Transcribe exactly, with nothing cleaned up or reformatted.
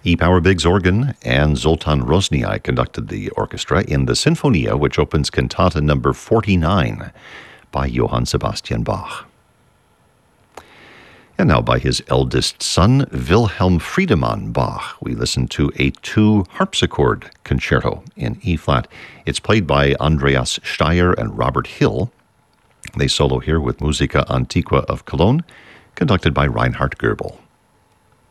E. Power Biggs organ and Zoltan Rozniak conducted the orchestra in the Sinfonia, which opens Cantata number forty-nine by Johann Sebastian Bach. And now by his eldest son, Wilhelm Friedemann Bach, we listen to a two harpsichord concerto in E-flat. It's played by Andreas Steyer and Robert Hill. They solo here with Musica Antiqua of Cologne, conducted by Reinhard Goebel.